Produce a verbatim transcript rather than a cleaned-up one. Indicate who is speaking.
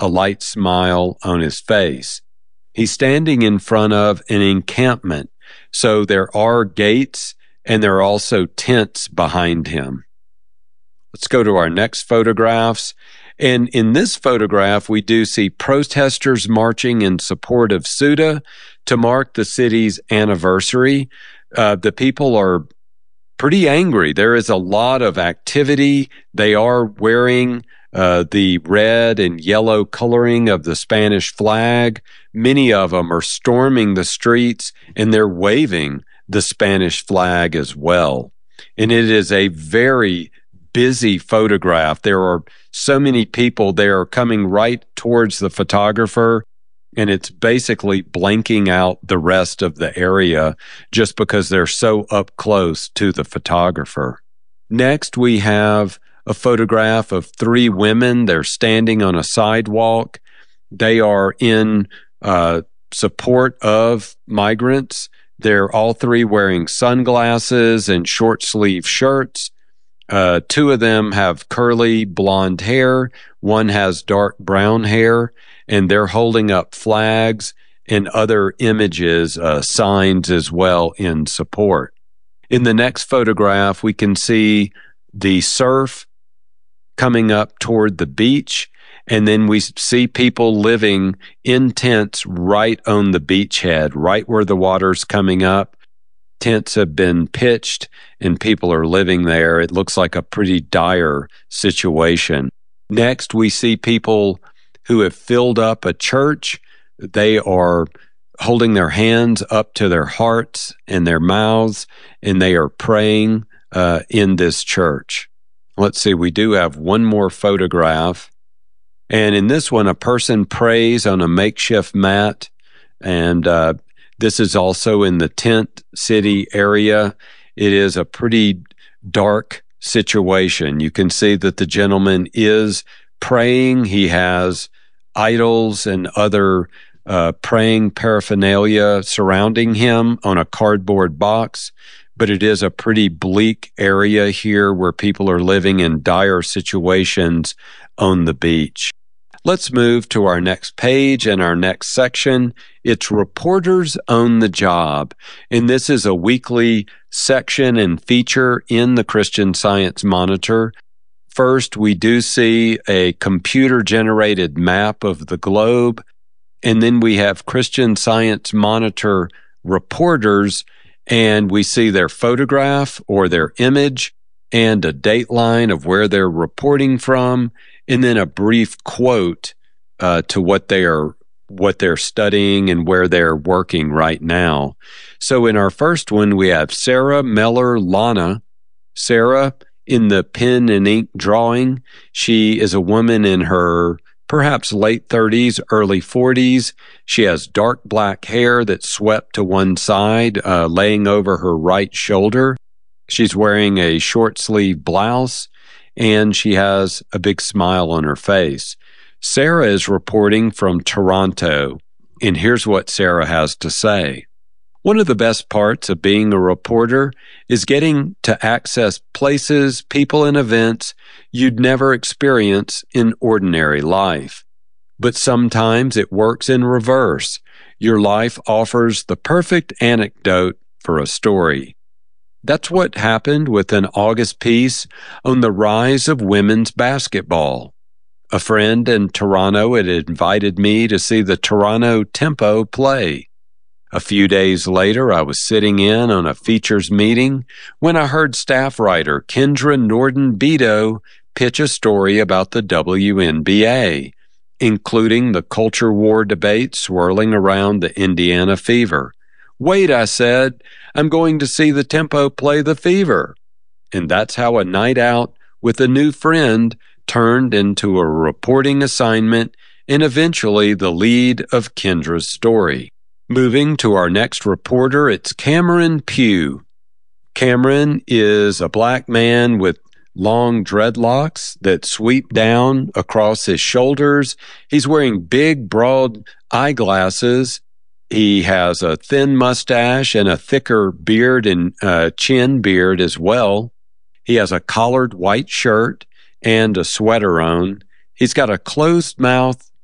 Speaker 1: a light smile on his face. He's standing in front of an encampment, so there are gates and there are also tents behind him. Let's go to our next photographs. And in this photograph, we do see protesters marching in support of Suda to mark the city's anniversary. Uh, the people are pretty angry. There is a lot of activity. They are wearing uh, the red and yellow coloring of the Spanish flag. Many of them are storming the streets and they're waving the Spanish flag as well. And it is a very busy photograph. There are so many people there coming right towards the photographer, and it's basically blanking out the rest of the area just because they're so up close to the photographer. Next, we have a photograph of three women. They're standing on a sidewalk. They are in uh, support of migrants. They're all three wearing sunglasses and short-sleeve shirts. Uh, two of them have curly blonde hair. One has dark brown hair, and they're holding up flags and other images, uh, signs as well in support. In the next photograph, we can see the surf coming up toward the beach, and then we see people living in tents right on the beachhead, right where the water's coming up. Tents have been pitched and people are living there. It looks like a pretty dire situation. Next, we see people who have filled up a church. They are holding their hands up to their hearts and their mouths, and they are praying uh, in this church. Let's see, we do have one more photograph. And in this one, a person prays on a makeshift mat, and uh, this is also in the tent city area. It is a pretty dark situation. You can see that the gentleman is praying. He has idols and other uh, praying paraphernalia surrounding him on a cardboard box. But it is a pretty bleak area here where people are living in dire situations on the beach. Let's move to our next page and our next section. It's Reporters on the Job. And this is a weekly section and feature in the Christian Science Monitor. First, we do see a computer-generated map of the globe. And then we have Christian Science Monitor reporters, and we see their photograph or their image and a dateline of where they're reporting from, and then a brief quote uh, to what they are what they're studying and where they're working right now. So in our first one, we have Sarah Meller Lana. Sarah, in the pen and ink drawing, she is a woman in her perhaps late thirties, early forties. She has dark black hair that's swept to one side, uh, laying over her right shoulder. She's wearing a short sleeve blouse, and she has a big smile on her face. Sarah is reporting from Toronto, and here's what Sarah has to say. One of the best parts of being a reporter is getting to access places, people, and events you'd never experience in ordinary life. But sometimes it works in reverse. Your life offers the perfect anecdote for a story. That's what happened with an August piece on the rise of women's basketball. A friend in Toronto had invited me to see the Toronto Tempo play. A few days later, I was sitting in on a features meeting when I heard staff writer Kendra Norden-Beto pitch a story about the W N B A, including the culture war debate swirling around the Indiana Fever. Wait, I said, I'm going to see the Tempo play the Fever. And that's how a night out with a new friend turned into a reporting assignment and eventually the lead of Kendra's story. Moving to our next reporter, it's Cameron Pugh. Cameron is a black man with long dreadlocks that sweep down across his shoulders. He's wearing big, broad eyeglasses. He has a thin mustache and a thicker beard and uh, chin beard as well. He has a collared white shirt and a sweater on. He's got a closed mouth